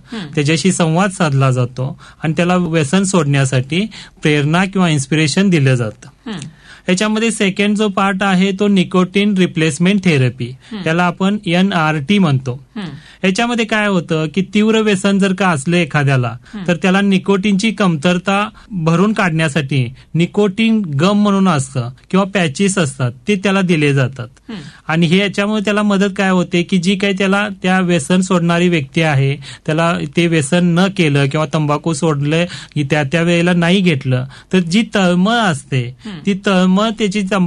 त्याच्याशी संवाद साधला जातो आणि त्याला व्यसन सोडण्यासाठी प्रेरणा किंवा इन्स्पिरेशन दिलं जातं. याच्यामध्ये सेकंड जो पार्ट आहे तो निकोटीन रिप्लेसमेंट थेरपी, त्याला आपण NRT म्हणतो. याच्यामध्ये काय होतं की तीव्र व्यसन जर का असलं एखाद्याला तर त्याला निकोटीनची कमतरता भरून काढण्यासाठी निकोटीन गम म्हणून असतं किंवा पॅचेस असतात ते त्याला दिले जातात. आणि हे याच्यामुळे त्याला मदत काय होते की जी काही त्याला त्या व्यसन सोडणारी व्यक्ती आहे त्याला ते व्यसन न केलं किंवा तंबाखू सोडलं त्या वेळेला नाही घेतलं तर जी तळमळ असते ती तळमळ त्याची